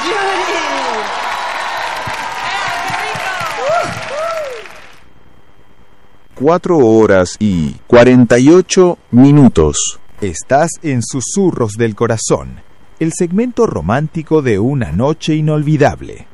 Cuatro horas y 48 minutos. Estás en Susurros del Corazón, el segmento romántico de una noche inolvidable.